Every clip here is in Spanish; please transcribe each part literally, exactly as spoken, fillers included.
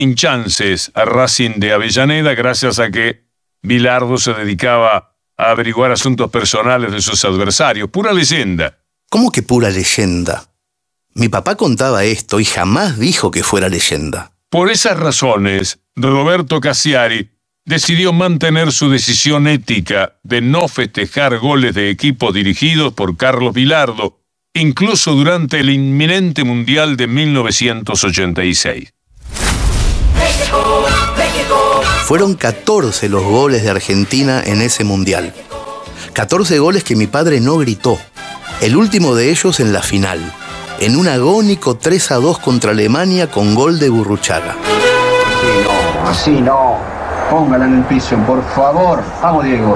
hinchances a Racing de Avellaneda gracias a que Bilardo se dedicaba a averiguar asuntos personales de sus adversarios. Pura leyenda. ¿Cómo que pura leyenda? Mi papá contaba esto y jamás dijo que fuera leyenda. Por esas razones, Roberto Cassiari decidió mantener su decisión ética de no festejar goles de equipos dirigidos por Carlos Bilardo, incluso durante el inminente Mundial de mil novecientos ochenta y seis. México, México. Fueron catorce los goles de Argentina en ese Mundial. catorce goles que mi padre no gritó. El último de ellos en la final, en un agónico tres a dos contra Alemania con gol de Burruchaga. Así no, así no. Póngala en el piso, por favor. Vamos, Diego.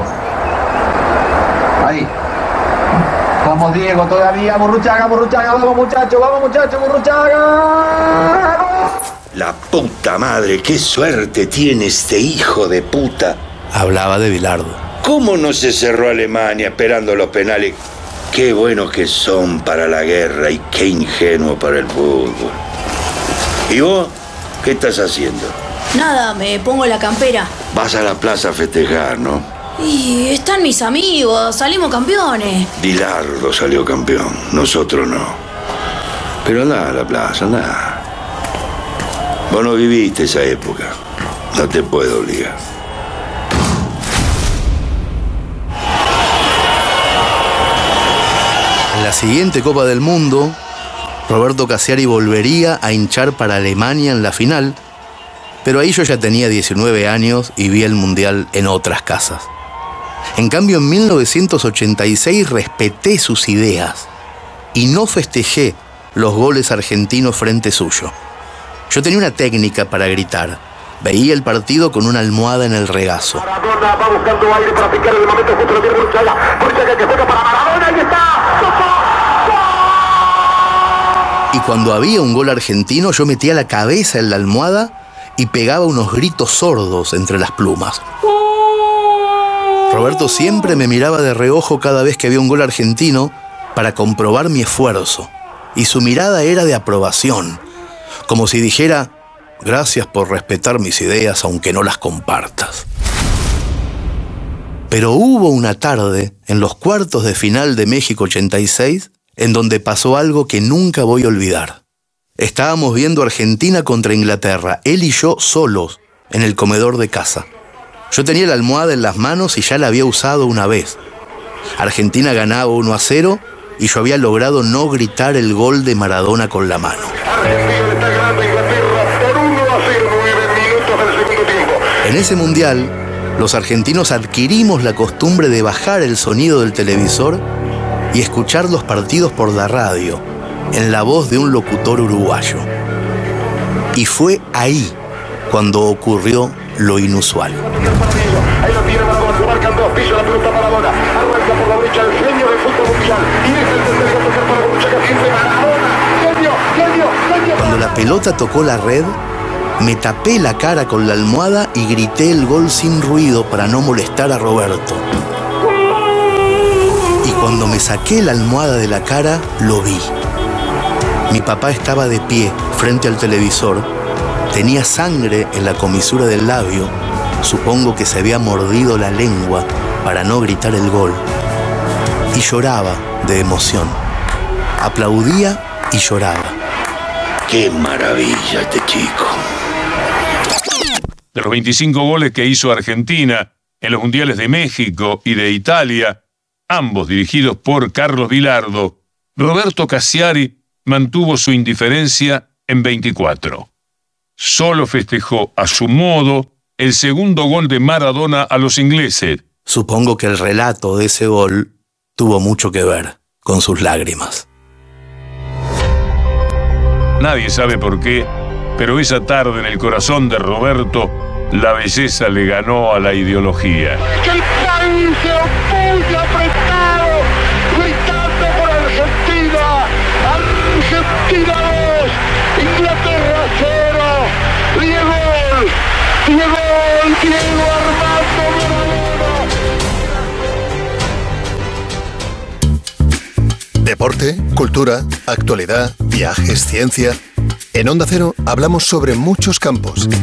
Ahí. Vamos, Diego, todavía. Burruchaga, Burruchaga. Vamos, muchachos, vamos, muchachos, Burruchaga. La puta madre, qué suerte tiene este hijo de puta. Hablaba de Bilardo. ¿Cómo no se cerró Alemania esperando los penales? Qué buenos que son para la guerra y qué ingenuo para el fútbol. ¿Y vos? ¿Qué estás haciendo? Nada, me pongo la campera. Vas a la plaza a festejar, ¿no? Y están mis amigos, salimos campeones. Bilardo salió campeón, nosotros no. Pero andá a la plaza, andá. Vos no viviste esa época, no te puedo obligar. En la siguiente Copa del Mundo, Roberto Cassiari volvería a hinchar para Alemania en la final, pero ahí yo ya tenía diecinueve años y vi el Mundial en otras casas. En cambio, en mil novecientos ochenta y seis respeté sus ideas y no festejé los goles argentinos frente suyo. Yo tenía una técnica para gritar. Veía el partido con una almohada en el regazo. Maradona va buscando aire para picar en el momento justo, lo tiene Burruchaga. Burruchaga que juega para Maradona, ahí está. Y cuando había un gol argentino, yo metía la cabeza en la almohada y pegaba unos gritos sordos entre las plumas. Roberto siempre me miraba de reojo cada vez que había un gol argentino para comprobar mi esfuerzo. Y su mirada era de aprobación, como si dijera: gracias por respetar mis ideas aunque no las compartas. Pero hubo una tarde, en los cuartos de final de México ochenta y seis, en donde pasó algo que nunca voy a olvidar. Estábamos viendo Argentina contra Inglaterra, él y yo solos, en el comedor de casa. Yo tenía la almohada en las manos y ya la había usado una vez. Argentina ganaba uno a cero y yo había logrado no gritar el gol de Maradona con la mano. En ese mundial, los argentinos adquirimos la costumbre de bajar el sonido del televisor y escuchar los partidos por la radio, en la voz de un locutor uruguayo. Y fue ahí cuando ocurrió lo inusual. Ahí lo tiene Maradona, lo marcan dos, pisa la pelota Maradona, arranca por la derecha el genio del fútbol mundial, y deja el tercer gol tocar para Burruchaga, siempre Maradona, genio, genio, genio. Cuando la pelota tocó la red, me tapé la cara con la almohada y grité el gol sin ruido para no molestar a Roberto. Y cuando me saqué la almohada de la cara, lo vi. Mi papá estaba de pie frente al televisor, tenía sangre en la comisura del labio, supongo que se había mordido la lengua para no gritar el gol, y lloraba de emoción. Aplaudía y lloraba. ¡Qué maravilla este chico! De los veinticinco goles que hizo Argentina en los mundiales de México y de Italia, ambos dirigidos por Carlos Bilardo, Roberto Cassiari mantuvo su indiferencia en veinticuatro. Solo festejó a su modo el segundo gol de Maradona a los ingleses. Supongo que el relato de ese gol tuvo mucho que ver con sus lágrimas. Nadie sabe por qué, pero esa tarde en el corazón de Roberto, la belleza le ganó a la ideología. Que el país se opulle apretado, gritando por Argentina. Argentina dos, Inglaterra cero. Diego, Diego, Diego Armando Maradona. Deporte, cultura, actualidad, viajes, ciencia. En Onda Cero hablamos sobre muchos campos.